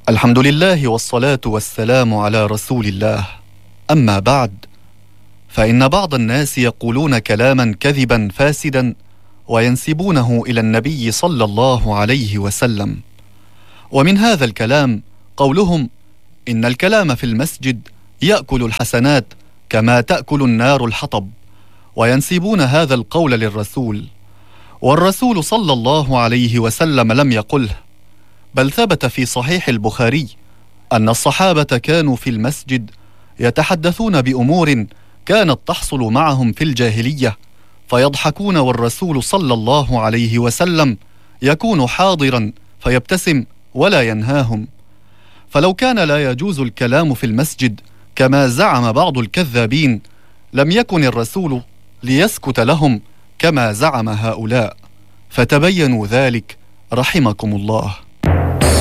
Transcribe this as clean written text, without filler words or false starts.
الحمد لله والصلاة والسلام على رسول الله. أما بعد، فإن بعض الناس يقولون كلاما كذبا فاسدا وينسبونه إلى النبي صلى الله عليه وسلم. ومن هذا الكلام قولهم إن الكلام في المسجد يأكل الحسنات كما تأكل النار الحطب، وينسبون هذا القول للرسول، والرسول صلى الله عليه وسلم لم يقله، بل ثبت في صحيح البخاري أن الصحابة كانوا في المسجد يتحدثون بأمور كانت تحصل معهم في الجاهلية، فيضحكون والرسول صلى الله عليه وسلم يكون حاضرا فيبتسم ولا ينهاهم. فلو كان لا يجوز الكلام في المسجد كما زعم بعض الكذابين، لم يكن الرسول ليسكت لهم كما زعم هؤلاء، فتبينوا ذلك رحمكم الله.